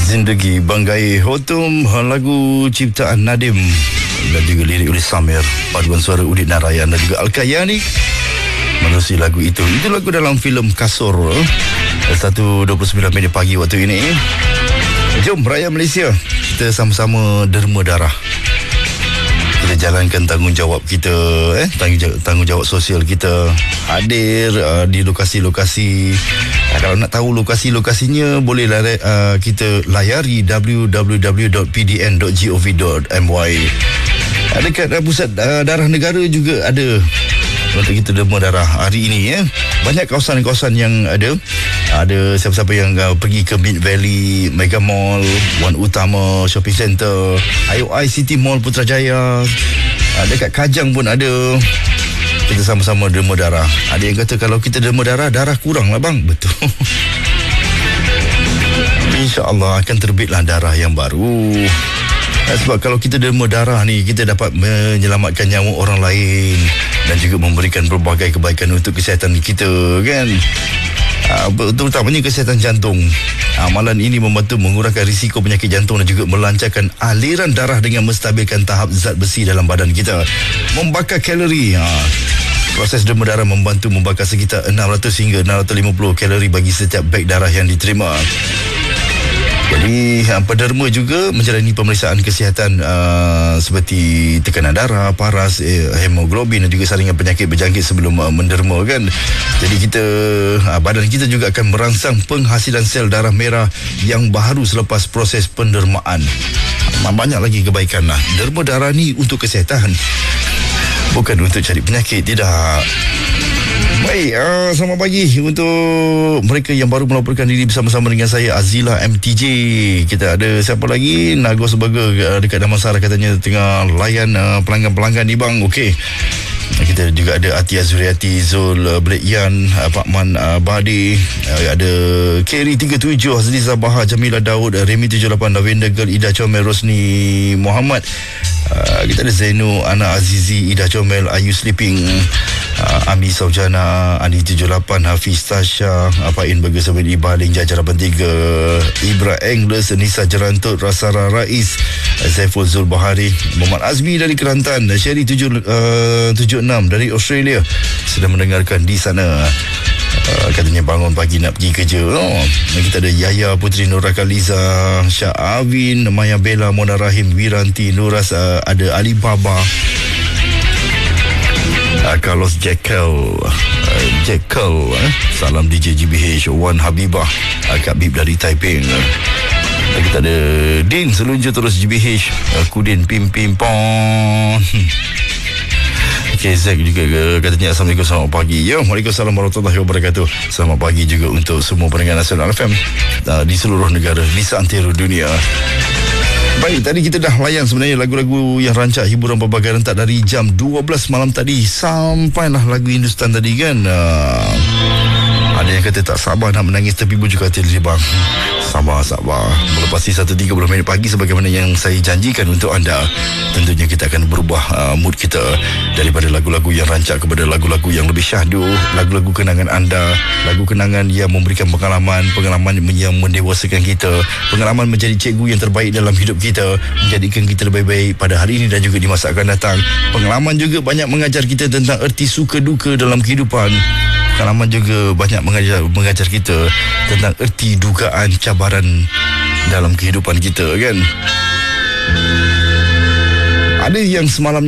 Zindagi Banggai Hotum, lagu ciptaan Nadim dan juga lirik oleh Samir, paduan suara Udit Narayan dan juga Al-Kayani menerusi lagu itu. Itu lagu dalam filem Kasur. 1.29 minit pagi waktu ini. Jom rakyat Malaysia, kita sama-sama derma darah. Kita jalankan tanggungjawab kita, tanggungjawab sosial kita, hadir di lokasi-lokasi. Kalau nak tahu lokasi-lokasinya, bolehlah kita layari www.pdn.gov.my. Dekat pusat darah negara juga ada untuk kita derma darah hari ini. Banyak kawasan-kawasan yang ada siapa-siapa yang pergi ke Mid Valley, Mega Mall, Wan Utama Shopping Center, IOI City Mall Putrajaya, dekat Kajang pun ada. Kita sama-sama derma darah. Ada yang kata kalau kita derma darah, darah kurang lah bang. Betul. InsyaAllah akan terbitlah darah yang baru. Sebab kalau kita derma darah ni, kita dapat menyelamatkan nyawa orang lain dan juga memberikan berbagai kebaikan untuk kesihatan kita, kan? Terutamanya kesihatan jantung. Amalan ini membantu mengurangkan risiko penyakit jantung dan juga melancarkan aliran darah dengan menstabilkan tahap zat besi dalam badan kita. Membakar kalori. Proses derma darah membantu membakar sekitar 600 hingga 650 kalori bagi setiap beg darah yang diterima. Jadi pederma juga menjalani pemeriksaan kesihatan seperti tekanan darah, paras, hemoglobin dan juga saringan penyakit berjangkit sebelum menderma, kan. Jadi kita badan kita juga akan merangsang penghasilan sel darah merah yang baru selepas proses pendermaan. Banyak lagi kebaikan lah. Derma darah ni untuk kesihatan, bukan untuk cari penyakit, tidak. Baik, selamat pagi untuk mereka yang baru melaporkan diri bersama-sama dengan saya, Azila MTJ. Kita ada siapa lagi? Nagos Burger dekat Damansara katanya tengah layan pelanggan-pelanggan ni bang. Okey. Kita juga ada Ati Azuriati, Zul Blake Yan, Pak Man Badi, ada Kerry 37, Azliza Bahar, Jamila Daud, Remy 78, Lavender Girl, Ida Comel, Rosni Muhammad. Kita ada Zainu, Ana Azizi, Ida Comel, Ayu Sleeping, Ami Saujana, Andi 78, Hafiz Tasha, Apain Burger 7 Ibaling, Jajar 83, Ibra Engles, Nisa Jerantut, Rasara Rais, Zaiful Zul Bahari, Muhammad Azmi dari Kelantan, Sherry 76 dari Australia sedang mendengarkan di sana. Katanya bangun pagi nak pergi kerja. Kita ada Yahya Putri, Nura Khaliza, Syah Avin, Maya Bella, Mona Rahim, Wiranti, Nuras, ada Alibaba, Carlos Jekyll, salam DJ GBH, Wan Habibah, Kak Bib dari Taiping. Kita ada Din Selunjur terus GBH, Kudin Pim Pim Pon. Okay, Zack juga katanya Assalamualaikum, selamat pagi. Ya, Waalaikumsalam warahmatullahi wabarakatuh. Selamat pagi juga untuk semua pendengar Nasional FM di seluruh negara, di seantero dunia. Baik, tadi kita dah layan sebenarnya lagu-lagu yang rancak hiburan berbagai rentak dari jam 12 malam tadi sampailah lagu Hindustan tadi, kan. Ada yang kata tak sabar nak menangis tepi bujuk hati dia bang. Sabar. Melepasi 1.30 minit pagi sebagaimana yang saya janjikan untuk anda. Tentunya kita akan berubah mood kita daripada lagu-lagu yang rancak kepada lagu-lagu yang lebih syahdu, lagu-lagu kenangan anda, lagu kenangan yang memberikan pengalaman yang mendewasakan kita, pengalaman menjadi cikgu yang terbaik dalam hidup kita, menjadikan kita lebih baik pada hari ini dan juga di masa akan datang. Pengalaman juga banyak mengajar kita tentang erti suka duka dalam kehidupan. Pengalaman juga banyak mengajar kita tentang erti dugaan cabaran dalam kehidupan kita, kan. Ada yang semalam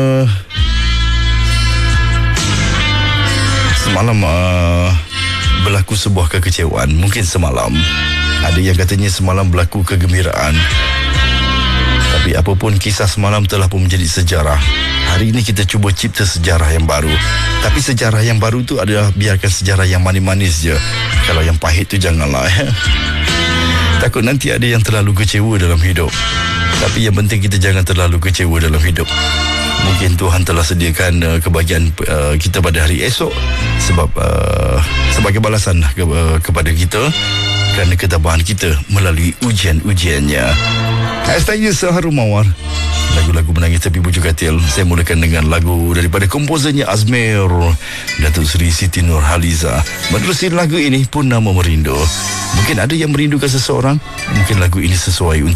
berlaku sebuah kekecewaan. Mungkin semalam ada yang katanya semalam berlaku kegembiraan. Tapi apapun kisah semalam telah pun menjadi sejarah. Hari ini kita cuba cipta sejarah yang baru. Tapi sejarah yang baru tu adalah biarkan sejarah yang manis-manis je. Kalau yang pahit tu janganlah. Takut nanti ada yang terlalu kecewa dalam hidup. Tapi yang penting kita jangan terlalu kecewa dalam hidup. Mungkin Tuhan telah sediakan kebahagiaan kita pada hari esok sebagai balasan kepada kita kerana ketabahan kita melalui ujian-ujiannya. Hashtagnya Seharu Mawar. lagu-lagu menangis tapi bujuk katil. Saya mulakan dengan lagu daripada komposernya Azmir, Datuk Seri Siti Nurhaliza. Menerusi lagu ini pun nama Merindu. Mungkin ada yang merindukan seseorang, mungkin lagu ini sesuai untuk